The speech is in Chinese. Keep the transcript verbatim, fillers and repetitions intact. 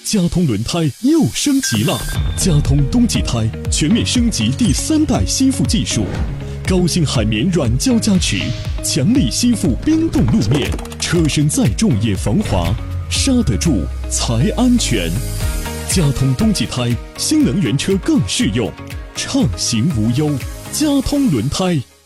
佳通轮胎又升级了，佳通冬季胎全面升级第三代吸附技术，高性海绵软胶加持，强力吸附冰冻路面，车身再重也防滑，刹得住才安全。佳通冬季胎，新能源车更适用，畅行无忧。佳通轮胎。